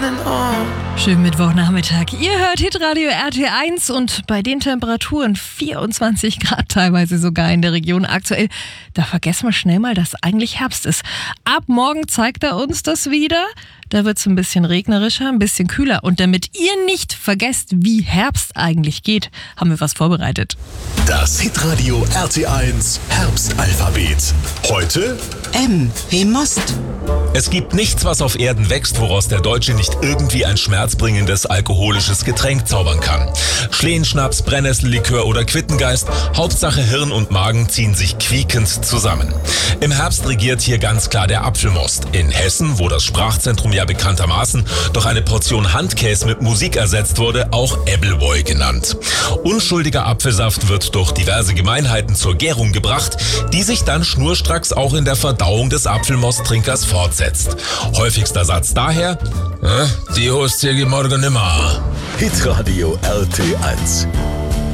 Schönen Mittwochnachmittag. Ihr hört Hitradio RT1 und bei den Temperaturen 24 Grad teilweise sogar in der Region aktuell, da vergessen wir schnell mal, dass eigentlich Herbst ist. Ab morgen zeigt er uns das wieder. Da wird es ein bisschen regnerischer, ein bisschen kühler. Und damit ihr nicht vergesst, wie Herbst eigentlich geht, haben wir was vorbereitet. Das Hitradio RT1 Herbstalphabet. Heute M wie Most. Es gibt nichts, was auf Erden wächst, woraus der Deutsche nicht irgendwie ein schmerzbringendes alkoholisches Getränk zaubern kann. Schlehenschnaps, Brennnessellikör oder Quittengeist, Hauptsache Hirn und Magen ziehen sich quiekend zusammen. Im Herbst regiert hier ganz klar der Apfelmost. In Hessen, wo das Sprachzentrum ja bekanntermaßen durch eine Portion Handkäse mit Musik ersetzt wurde, auch Appleboy genannt. Unschuldiger Apfelsaft wird durch diverse Gemeinheiten zur Gärung gebracht, die sich dann schnurstracks auch in der Verdauung des Apfelmosttrinkers fortsetzt. Häufigster Satz daher: die Hostie morgen nimmer. Hitradio RT1.